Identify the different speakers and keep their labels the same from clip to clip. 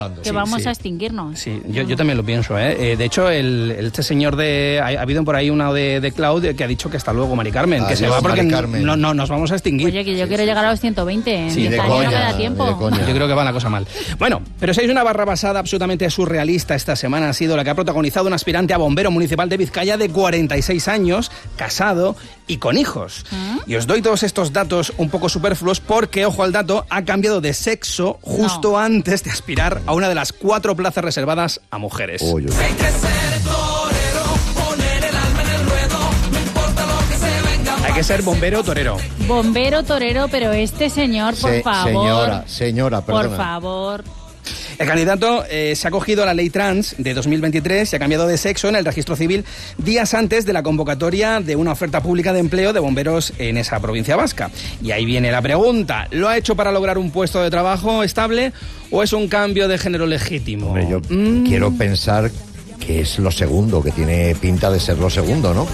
Speaker 1: Que vamos a extinguirnos.
Speaker 2: Sí, yo también lo pienso, ¿eh? De hecho, este señor ha habido por ahí una de Cloud que ha dicho que hasta luego, Mari Carmen, que se va porque no nos vamos a extinguir.
Speaker 1: Oye, que yo quiero llegar a los 120, en 10 años no me da tiempo.
Speaker 2: Yo creo que va la cosa mal. Bueno, pero si hay una barra basada absolutamente surrealista esta semana ha sido la que ha protagonizado un aspirante a bombero municipal de Vizcaya de 46 años, casado y con hijos. Y os doy todos estos datos un poco superfluos porque, ojo al dato, ha cambiado de sexo justo antes de aspirar a una de las 4 plazas reservadas a mujeres.
Speaker 3: Hay que ser torero, poner el alma en el ruedo, no importa lo que se venga.
Speaker 2: Hay que ser bombero torero.
Speaker 1: Bombero torero, pero este señor, por favor.
Speaker 3: Señora, perdona.
Speaker 1: Por favor.
Speaker 2: El candidato se ha cogido a la ley trans de 2023 y ha cambiado de sexo en el registro civil días antes de la convocatoria de una oferta pública de empleo de bomberos en esa provincia vasca. Y ahí viene la pregunta, ¿lo ha hecho para lograr un puesto de trabajo estable o es un cambio de género legítimo?
Speaker 3: Hombre, yo quiero pensar que es lo segundo, que tiene pinta de ser lo segundo, ¿no?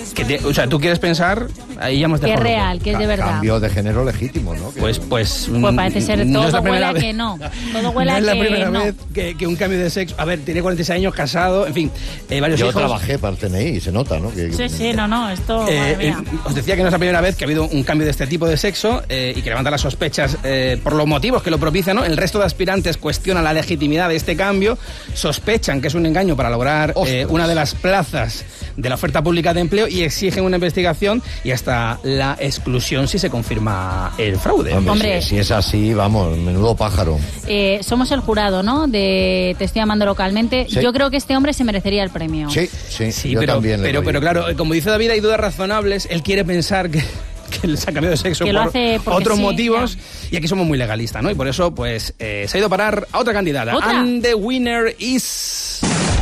Speaker 2: O sea, ¿tú quieres pensar? Ahí ya hemos
Speaker 1: que es real, que es de verdad.
Speaker 3: Cambio de género legítimo, ¿no?
Speaker 2: Pues
Speaker 1: parece ser todo no huele a que no. Todo huele a que no.
Speaker 2: No es la primera vez que un cambio de sexo... A ver, tiene 46 años, casado, en fin, varios hijos.
Speaker 3: Yo trabajé para el TNI, se nota, ¿no?
Speaker 1: Sí, no, esto...
Speaker 2: os decía que no es la primera vez que ha habido un cambio de este tipo de sexo y que levanta las sospechas por los motivos que lo propician, ¿no? El resto de aspirantes cuestionan la legitimidad de este cambio, sospechan que es un engaño para lograr una de las plazas de la oferta pública de empleo y exigen una investigación y hasta la exclusión si se confirma el fraude.
Speaker 3: Hombre, si es así, vamos, menudo pájaro.
Speaker 1: Somos el jurado, ¿no? De Te estoy llamando localmente. Sí. Yo creo que este hombre se merecería el premio.
Speaker 3: Sí, yo también.
Speaker 2: Pero claro, como dice David, hay dudas razonables. Él quiere pensar que se ha cambiado de sexo por otros motivos y aquí somos muy legalistas, ¿no? Y por eso, pues, se ha ido a parar a otra candidata. And the winner is...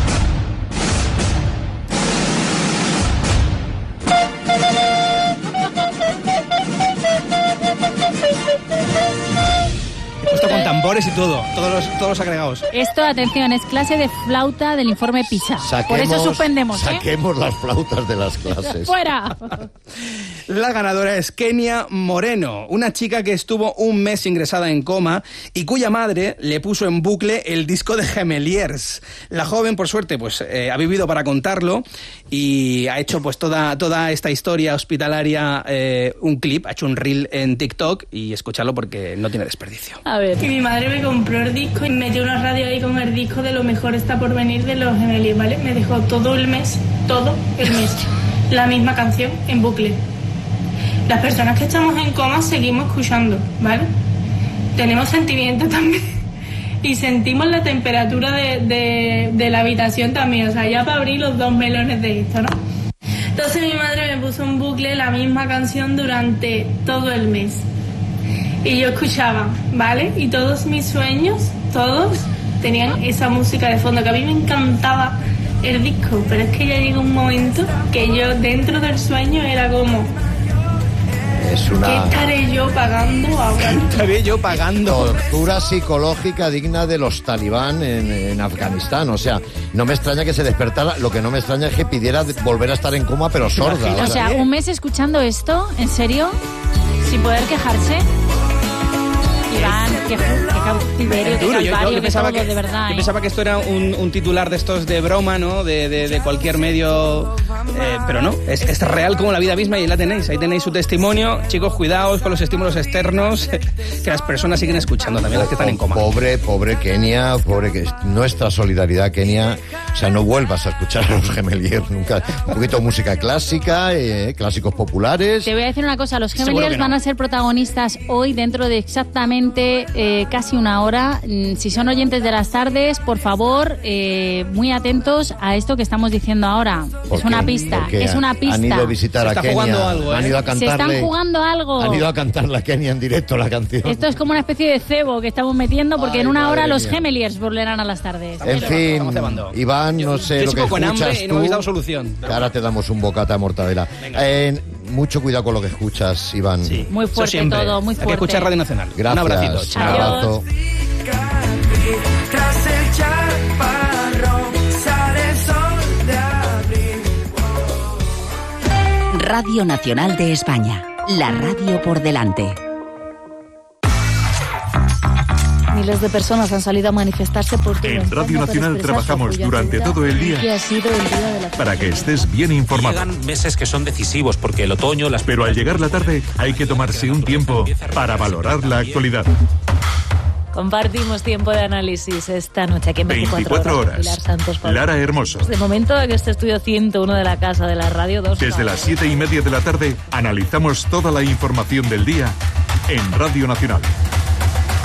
Speaker 2: Esto con tambores y todo, todos los agregados.
Speaker 1: Esto, atención, es clase de flauta del informe PISA. Por eso suspendemos,
Speaker 3: Saquemos las flautas de las clases.
Speaker 1: ¡Fuera!
Speaker 2: La ganadora es Kenia Moreno, una chica que estuvo un mes ingresada en coma y cuya madre le puso en bucle el disco de Gemeliers. La joven, por suerte, pues ha vivido para contarlo y ha hecho pues toda esta historia hospitalaria un clip, ha hecho un reel en TikTok y escucharlo porque no tiene desperdicio.
Speaker 1: A ver.
Speaker 4: Y mi madre me compró el disco y me metió una radio ahí con el disco de Lo mejor está por venir de los Gemeliers, ¿vale? Me dejó todo el mes, la misma canción en bucle. Las personas que estamos en coma seguimos escuchando, ¿vale? Tenemos sentimientos también y sentimos la temperatura de la habitación también, o sea, ya para abrir los 2 melones de esto, ¿no? Entonces mi madre me puso en bucle la misma canción durante todo el mes y yo escuchaba, ¿vale? Y todos mis sueños, todos tenían esa música de fondo, que a mí me encantaba el disco, pero es que ya llegó un momento que yo dentro del sueño era como... ¿Qué estaré yo pagando ahora?
Speaker 2: ¿Estaré yo pagando?
Speaker 3: Tortura psicológica digna de los talibán en Afganistán. O sea, no me extraña que se despertara. Lo que no me extraña es que pidiera volver a estar en coma, pero sorda.
Speaker 1: O sea, un mes escuchando esto, ¿en serio? Sin poder quejarse. Iván, qué cautiverio, qué calvario, qué todo, de verdad.
Speaker 2: Yo pensaba que esto era un titular de estos de broma, ¿no? De cualquier medio, pero no, es real como la vida misma y ahí la tenéis, ahí tenéis su testimonio. Chicos, cuidaos con los estímulos externos, que las personas siguen escuchando también, las que están en coma.
Speaker 3: Pobre Kenia, nuestra solidaridad, Kenia. O sea, no vuelvas a escuchar a los Gemeliers nunca. Un poquito de música clásica, clásicos populares.
Speaker 1: Te voy a decir una cosa, los Gemeliers van a ser protagonistas hoy dentro de exactamente casi una hora. Si son oyentes de las tardes, por favor, muy atentos a esto que estamos diciendo ahora. Es una pista, es una pista.
Speaker 3: Han ido a visitar a Kenia, han ido a cantarle.
Speaker 1: Se están jugando algo.
Speaker 3: Han ido a cantarle a Kenia en directo la canción.
Speaker 1: Esto es como una especie de cebo que estamos metiendo porque en una hora los Gemeliers volverán a las tardes.
Speaker 3: En fin, Iván, no sé lo que escuchas tú.
Speaker 2: No habéis dado solución.
Speaker 3: Ahora te damos un bocata de mortadela. Mucho cuidado con lo que escuchas, Iván.
Speaker 2: Sí.
Speaker 1: Muy fuerte todo, muy fuerte.
Speaker 2: Hay que escuchar Radio Nacional.
Speaker 3: Gracias.
Speaker 2: Un abracito.
Speaker 3: Un abrazo.
Speaker 5: Tras el chaparrón sale el sol de abril.
Speaker 6: Radio Nacional de España. La radio por delante. Miles de personas han salido a manifestarse por todo
Speaker 7: En Radio Nacional trabajamos durante todo el día para que estés bien informado.
Speaker 8: Llegan meses que son decisivos porque el otoño,
Speaker 7: Pero al llegar la tarde hay que tomarse un tiempo para valorar la actualidad.
Speaker 6: Compartimos tiempo de análisis esta noche aquí en 24 horas.
Speaker 7: Pilar Santos, Lara Hermoso.
Speaker 6: De momento en este estudio 101 de la Casa de la Radio 2.
Speaker 7: Desde las 7:30 de la tarde analizamos toda la información del día en Radio Nacional.